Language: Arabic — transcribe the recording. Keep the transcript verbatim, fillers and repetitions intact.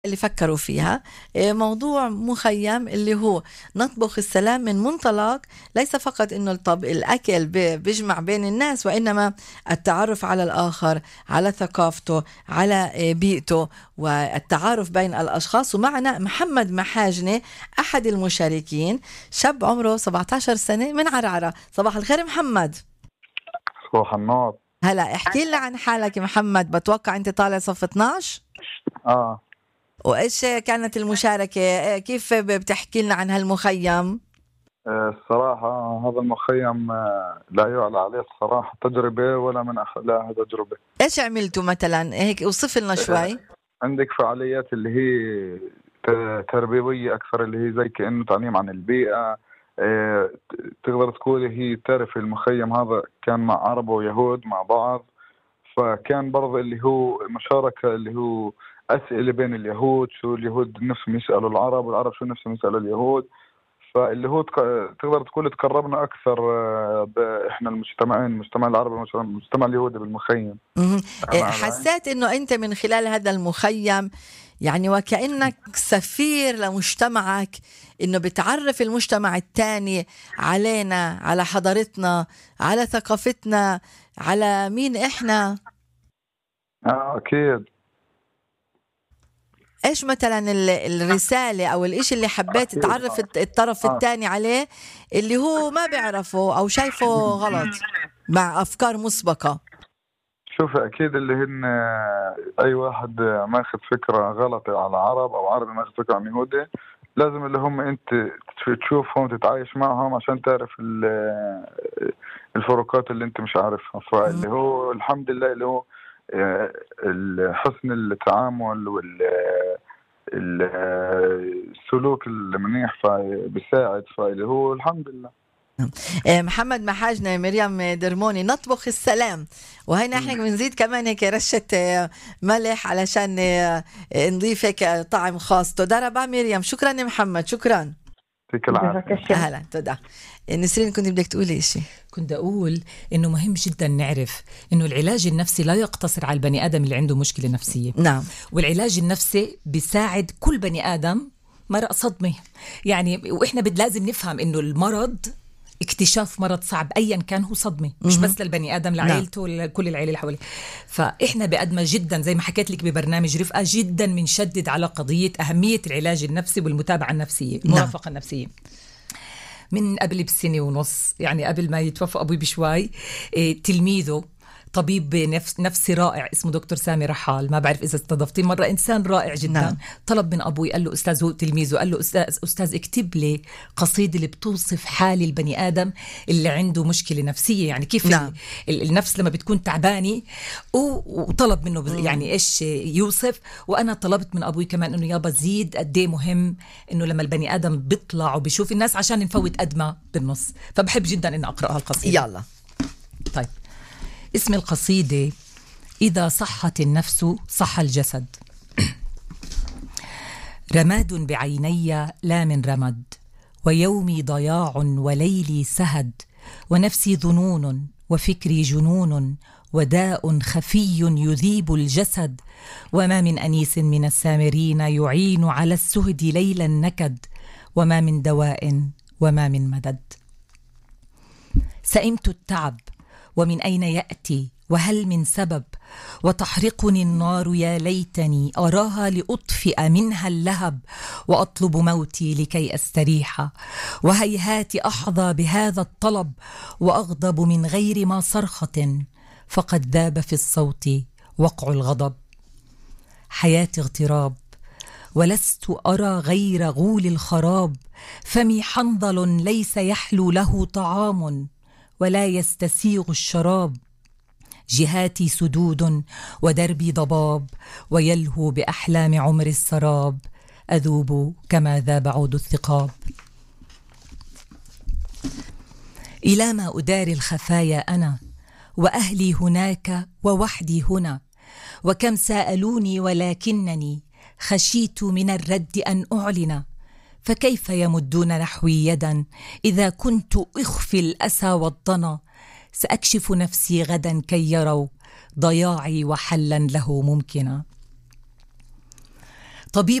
اللي فكروا فيها موضوع مخيم اللي هو نطبخ السلام من منطلق ليس فقط إنه الطب الأكل بيجمع بين الناس، وإنما التعرف على الآخر، على ثقافته، على بيئته، والتعارف بين الأشخاص. ومعنا محمد محاجنة أحد المشاركين، شاب عمره سبعة عشر سنة من عرعرة. صباح الخير محمد. صباح النور. هلا احكي لنا عن حالك محمد، بتوقع أنت طالع صف اثناشر؟ آه وإيش كانت المشاركة؟ كيف بتحكي لنا عن هالمخيم؟ الصراحة هذا المخيم لا يعلى عليه الصراحة تجربة ولا من أحلاها تجربة. إيش عملتوا مثلا؟ هيك اوصف لنا شوي. عندك فعاليات اللي هي تربوية أكثر، اللي هي زي كأنه تعليم عن البيئة. تقدر تقول هي تعرف المخيم هذا كان مع عرب ويهود مع بعض، فكان برضه اللي هو مشاركة اللي هو أسئلة بين اليهود، شو اليهود نفسهم يسألوا العرب والعرب شو نفسهم يسألوا اليهود. فاللي هو تقدر تقول تقربنا أكثر إحنا المجتمعين، المجتمع العربي والمجتمع اليهودي بالمخيم. حسيت إنه أنت من خلال هذا المخيم يعني وكأنك سفير لمجتمعك، إنه بتعرف المجتمع الثاني علينا، على حضارتنا، على ثقافتنا، على مين إحنا. آه أكيد. إيش مثلا الرسالة أو الإشي اللي حبيت تعرف الطرف الثاني عليه اللي هو ما بيعرفه أو شايفه غلط مع أفكار مسبقة؟ شوف أكيد اللي هن أي واحد ماخذ فكرة غلطة على عرب أو عربي ماخذ فكرة عن يهودي، لازم اللي هم أنت تشوفهم تتعايش معهم عشان تعرف الفروقات اللي أنت مش عارفها. فاللي هو الحمد لله اللي هو حسن التعامل والسلوك المنيح فبيساعد، فاللي هو الحمد لله. محمد محاجنة، مريم درموني، نطبخ السلام، وهينا احنا بنزيد كمان هيك رشة ملح علشان نضيف هيك طعم خاص. تدا ربا مريم، شكرا محمد، شكرا. اهلا تدا. نسرين كنت بدك تقولي إشي؟ كنت أقول إنه مهم جدا نعرف إنه العلاج النفسي لا يقتصر على البني آدم اللي عنده مشكلة نفسية. نعم. والعلاج النفسي بيساعد كل بني آدم مرق صدمة، يعني وإحنا لازم نفهم إنه المرض اكتشاف مرض صعب أيا كان هو صدمة، مش بس للبني آدم، لعائلته، لكل العائلة اللي حواليه. فإحنا بقدمة جدا زي ما حكيت لك ببرنامج رفقة جدا بنشدد على قضية أهمية العلاج النفسي والمتابعة النفسية، المرافقة النفسية. من قبل بسنة ونص، يعني قبل ما يتوفى أبوي بشوي، إيه تلميذه طبيب نفس نفسي رائع اسمه دكتور سامي رحال، ما بعرف إذا استضفتيه مرة، إنسان رائع جدا. نعم. طلب من أبوي، قال له أستاذ، هو تلميذه، قال له أستاذ أستاذ اكتب لي قصيدة اللي بتوصف حال البني آدم اللي عنده مشكلة نفسية، يعني كيف. نعم. النفس لما بتكون تعبانة، وطلب منه يعني إيش يوصف. وأنا طلبت من أبوي كمان إنه يابا زيد قديه مهم إنه لما البني آدم بيطلع وبيشوف الناس عشان نفوت أدمى بالنص. فبحب جدا إن أقرأ هالقصيدة. يلا. طيب، اسم القصيدة إذا صحت النفس صح الجسد. رماد بعيني لا من رمد، ويومي ضياع وليلي سهد، ونفسي ظنون وفكري جنون، وداء خفي يذيب الجسد، وما من أنيس من السامرين يعين على السهد ليل النكد، وما من دواء وما من مدد. سئمت التعب ومن أين يأتي وهل من سبب، وتحرقني النار يا ليتني أراها لأطفئ منها اللهب، وأطلب موتي لكي أستريح، وهيهات أحظى بهذا الطلب، وأغضب من غير ما صرخة، فقد ذاب في الصوت وقع الغضب. حياتي اغتراب ولست أرى غير غول الخراب، فمي حنظل ليس يحلو له طعام، ولا يستسيغ الشراب. جهاتي سدود ودربي ضباب، ويلهو بأحلام عمر السراب، أذوب كما ذاب عود الثقاب. إلى ما أداري الخفايا أنا، وأهلي هناك ووحدي هنا، وكم سألوني ولكنني خشيت من الرد أن أعلن، فكيف يمدون نحوي يدا إذا كنت أخفي الأسى والضنا، سأكشف نفسي غدا كي يروا ضياعي وحلا له ممكنا. طبيب